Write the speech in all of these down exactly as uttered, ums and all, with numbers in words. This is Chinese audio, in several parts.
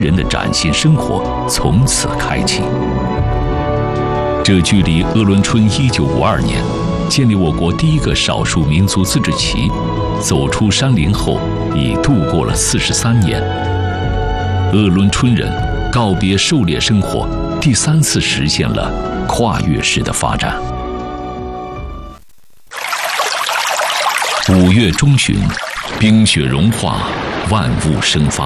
人的崭新生活从此开启。这距离鄂伦春一九五二年建立我国第一个少数民族自治旗走出山林后，已度过了四十三年。鄂伦春人告别狩猎生活，第三次实现了跨越式的发展。五月中旬，冰雪融化，万物生发。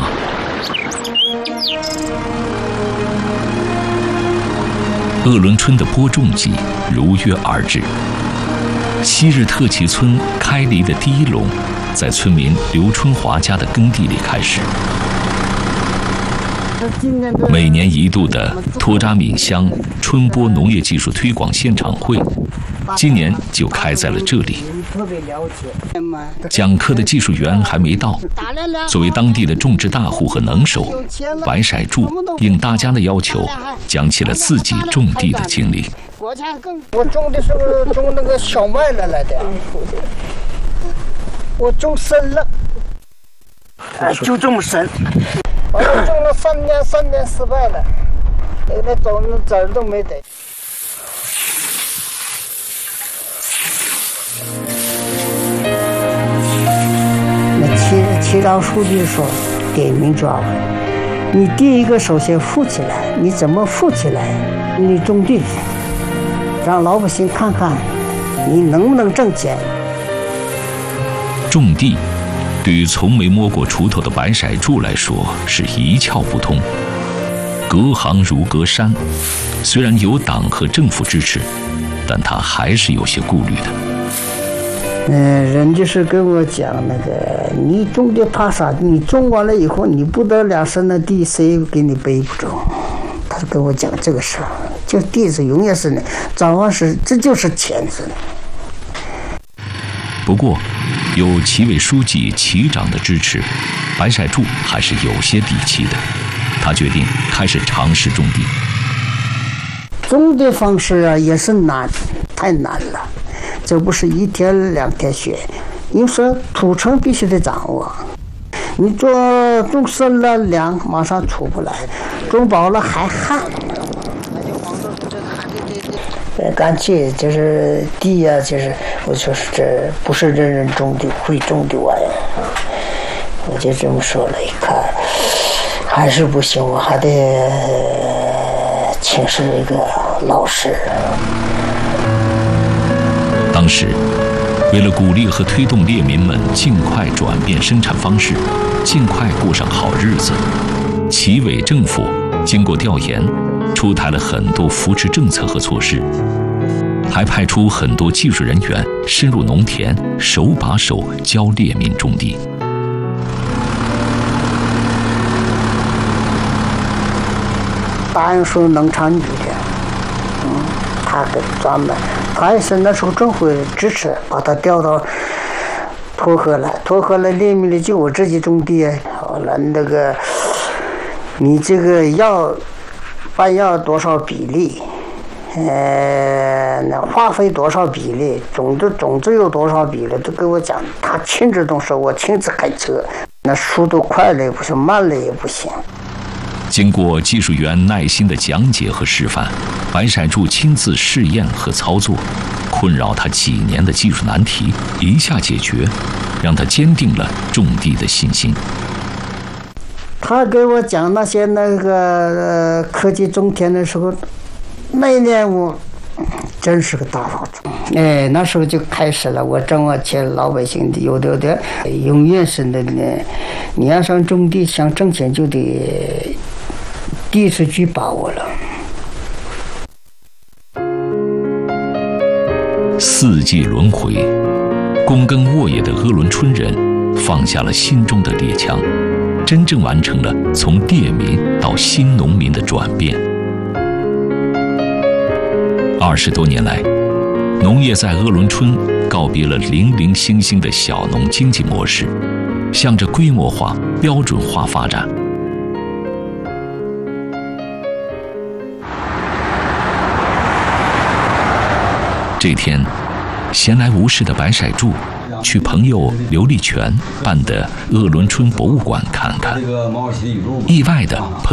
鄂伦春的播种季如约而至，昔日特旗村开犁的第一垄，在村民刘春华家的耕地里开始。每年一度的托扎闽乡春播农业技术推广现场会，今年就开在了这里。讲课的技术员还没到，作为当地的种植大户和能手，白色柱应大家的要求，讲起了自己种地的经历。 我种的时候种那个小麦了来的，我种深了，哎，就这么深。我种了三年，三年失败了，那个种子籽儿都没得。那七七张书记说，点名抓稳，你第一个首先富起来，你怎么富起来？你种地，让老百姓看看你能不能挣钱。 种地对于从没摸过锄头的白色柱来说是一窍不通，隔行如隔山。虽然有党和政府支持，但他还是有些顾虑的。 嗯，人就是跟我讲那个，你种的怕啥？你种完了以后，你不得两升的地，谁给你背不着？他就跟我讲这个事儿，就地子永远是呢，早晚是这就是钱子。 不过，有旗委书记、旗长的支持，白色柱还是有些底气的。他决定开始尝试种地。 种的方式啊，也是难，太难了。这不是一天两天学，你说土程必须得掌握。你做种深了凉，马上出不来；种饱了还旱。呃，干脆就是地呀、啊，就是我就是这不是人人种的会种的玩意儿。我就这么说了，一看还是不行，我还得请示一个老师。 当时，为了鼓励和推动猎民们尽快转变生产方式，尽快过上好日子，旗委政府经过调研，出台了很多扶持政策和措施，还派出很多技术人员深入农田，手把手教猎民种地。 答应说农场女的，嗯，他给专门。他也是那时候政府支持，把他调到沱河来，沱河来猎民的就我自己种地。好了，那个你这个要半要多少比例，呃，那花费多少比例，种子种子有多少比例，都给我讲。他亲自动手，我亲自开车，那速度快了也不行，慢了也不行。 经过技术员耐心的讲解和示范，白色柱亲自试验和操作，困扰他几年的技术难题一下解决，让他坚定了种地的信心。 他给我讲那些那个、呃、科技种田的时候，那一年我真是个大老总。哎，那时候就开始了，我挣我钱，老百姓有的有的永远是那呢，你要想种地想挣钱就得地是具把握了。 四季轮回，躬耕沃野的鄂伦春人放下了心中的猎枪，真正完成了从猎民到新农民的转变。二十多年来，农业在鄂伦春告别了零零星星的小农经济模式，向着规模化、标准化发展。这天，闲来无事的白色柱去朋友刘立全办的鄂伦春博物馆看看，意外的